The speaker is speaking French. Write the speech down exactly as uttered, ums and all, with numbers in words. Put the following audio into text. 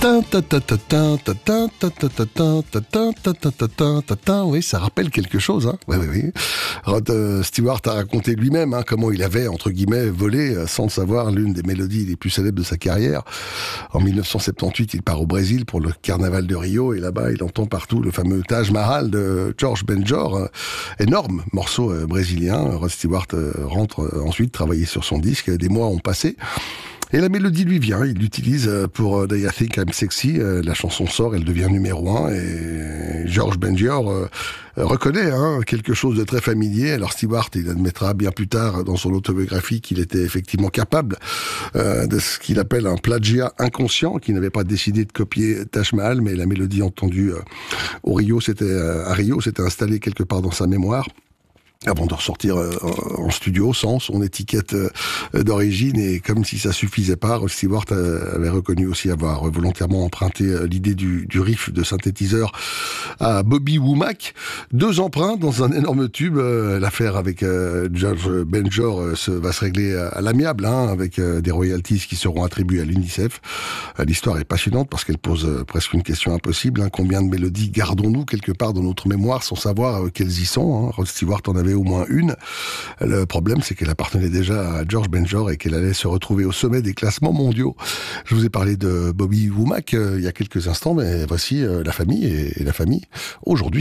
Oui, ça rappelle quelque chose. Hein. Oui, oui, oui. Rod euh, Stewart a raconté lui-même hein, comment il avait, entre guillemets, volé, euh, sans le savoir, l'une des mélodies les plus célèbres de sa carrière. En dix-neuf cent soixante-dix-huit, il part au Brésil pour le carnaval de Rio, et là-bas, il entend partout le fameux Taj Mahal de George Benjor, euh, énorme morceau euh, brésilien. Rod Stewart euh, rentre euh, ensuite travailler sur son disque. Des mois ont passé. Et la mélodie lui vient, il l'utilise pour Do You Think I'm Sexy, la chanson sort, elle devient numéro un, et George Benjor euh, reconnaît hein, quelque chose de très familier. Alors Stewart, il admettra bien plus tard dans son autobiographie qu'il était effectivement capable euh, de ce qu'il appelle un plagiat inconscient, qu'il n'avait pas décidé de copier Taj Mahal, mais la mélodie entendue euh, au Rio, c'était, euh, à Rio, s'était installée quelque part dans sa mémoire, avant de ressortir euh, en studio sans son étiquette euh, d'origine, et comme si ça suffisait pas, Rod Stewart euh, avait reconnu aussi avoir volontairement emprunté euh, l'idée du, du riff de synthétiseur à Bobby Womack. Deux emprunts dans un énorme tube. Euh, l'affaire avec euh, George Benjor euh, se, va se régler à, à l'amiable, hein, avec euh, des royalties qui seront attribuées à l'UNICEF. Euh, l'histoire est passionnante parce qu'elle pose euh, presque une question impossible. Hein. Combien de mélodies gardons-nous quelque part dans notre mémoire sans savoir euh, qu'elles y sont hein. Rod Stewart en avait au moins une. Le problème, c'est qu'elle appartenait déjà à George Benjor et qu'elle allait se retrouver au sommet des classements mondiaux. Je vous ai parlé de Bobby Womack euh, il y a quelques instants, mais voici euh, la famille et, et la famille aujourd'hui.